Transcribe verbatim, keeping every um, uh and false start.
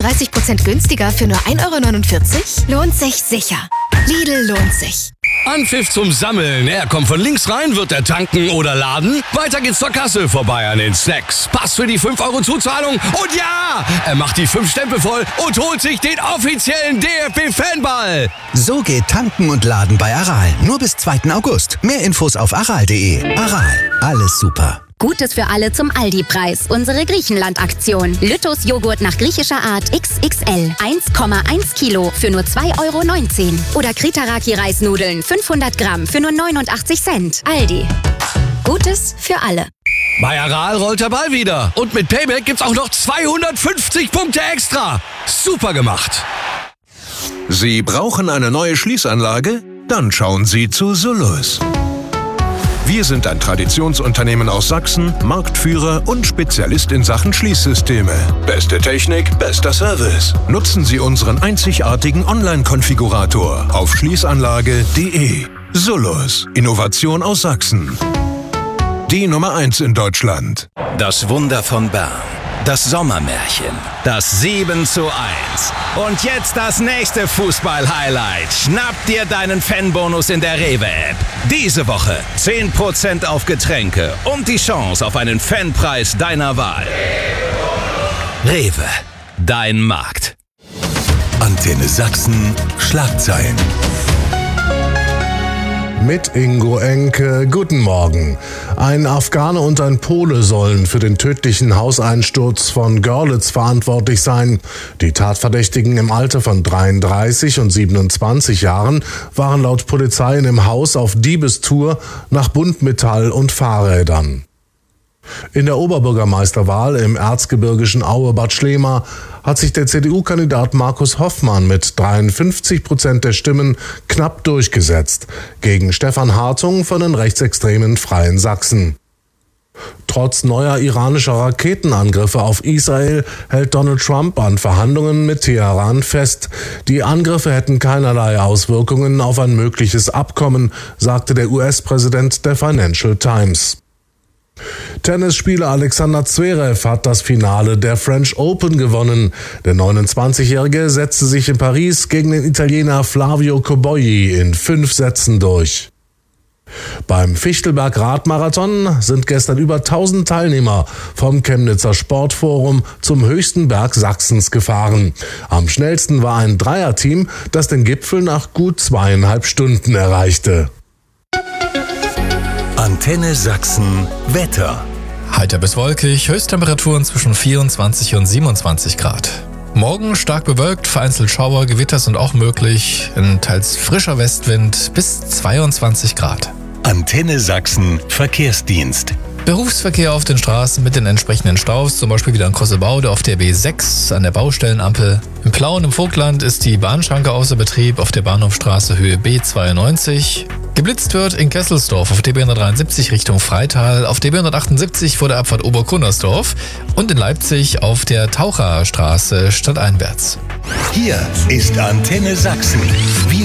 dreißig Prozent günstiger für nur ein Euro neunundvierzig? Lohnt sich sicher. Lidl lohnt sich. Anpfiff zum Sammeln. Er kommt von links rein, wird er tanken oder laden. Weiter geht's zur Kasse, vorbei an den Snacks. Pass für die fünf Euro Zuzahlung. Und ja, er macht die fünf Stempel voll und holt sich den offiziellen D F B-Fanball. So geht Tanken und Laden bei Aral. Nur bis zweiten August. Mehr Infos auf aral punkt de. Aral, alles super. Gutes für alle zum Aldi-Preis. Unsere Griechenland-Aktion. Lüttos Joghurt nach griechischer Art X X L. eins Komma eins Kilo für nur zwei Euro neunzehn. Oder Kritaraki-Reisnudeln fünfhundert Gramm für nur neunundachtzig Cent. Aldi. Gutes für alle. Bei Aral rollt der Ball wieder. Und mit Payback gibt's auch noch zweihundertfünfzig Punkte extra. Super gemacht. Sie brauchen eine neue Schließanlage? Dann schauen Sie zu Solus. Wir sind ein Traditionsunternehmen aus Sachsen, Marktführer und Spezialist in Sachen Schließsysteme. Beste Technik, bester Service. Nutzen Sie unseren einzigartigen Online-Konfigurator auf schließanlage punkt de. Solus, Innovation aus Sachsen. Die Nummer eins in Deutschland. Das Wunder von Bern. Das Sommermärchen. Das sieben zu eins. Und jetzt das nächste Fußball-Highlight. Schnapp dir deinen Fanbonus in der Rewe-App. Diese Woche zehn Prozent auf Getränke und die Chance auf einen Fanpreis deiner Wahl. Rewe, dein Markt. Antenne Sachsen, Schlagzeilen. Mit Ingo Enke, guten Morgen. Ein Afghane und ein Pole sollen für den tödlichen Hauseinsturz von Görlitz verantwortlich sein. Die Tatverdächtigen im Alter von dreiunddreißig und siebenundzwanzig Jahren waren laut Polizei in dem Haus auf Diebestour nach Buntmetall und Fahrrädern. In der Oberbürgermeisterwahl im erzgebirgischen Aue-Bad Schlema hat sich der C D U-Kandidat Markus Hoffmann mit dreiundfünfzig Prozent der Stimmen knapp durchgesetzt, gegen Stefan Hartung von den rechtsextremen Freien Sachsen. Trotz neuer iranischer Raketenangriffe auf Israel hält Donald Trump an Verhandlungen mit Teheran fest. Die Angriffe hätten keinerlei Auswirkungen auf ein mögliches Abkommen, sagte der U S-Präsident der Financial Times. Tennisspieler Alexander Zverev hat das Finale der French Open gewonnen. Der neunundzwanzigjährige setzte sich in Paris gegen den Italiener Flavio Cobolli in fünf Sätzen durch. Beim Fichtelberg-Radmarathon sind gestern über tausend Teilnehmer vom Chemnitzer Sportforum zum höchsten Berg Sachsens gefahren. Am schnellsten war ein Dreierteam, das den Gipfel nach gut zweieinhalb Stunden erreichte. Antenne Sachsen, Wetter. Heiter bis wolkig, Höchsttemperaturen zwischen vierundzwanzig und siebenundzwanzig Grad. Morgen stark bewölkt, vereinzelt Schauer, Gewitter sind auch möglich, ein teils frischer Westwind bis zweiundzwanzig Grad. Antenne Sachsen, Verkehrsdienst. Berufsverkehr auf den Straßen mit den entsprechenden Staus, zum Beispiel wieder in Kossebaude auf der B sechs an der Baustellenampel. Im Plauen im Vogtland ist die Bahnschranke außer Betrieb auf der Bahnhofstraße Höhe B zweiundneunzig. Geblitzt wird in Kesselsdorf auf der B hundertdreiundsiebzig Richtung Freital, auf der B hundertachtundsiebzig vor der Abfahrt Oberkunnersdorf und in Leipzig auf der Taucherstraße stadteinwärts. Hier ist Antenne Sachsen. Wir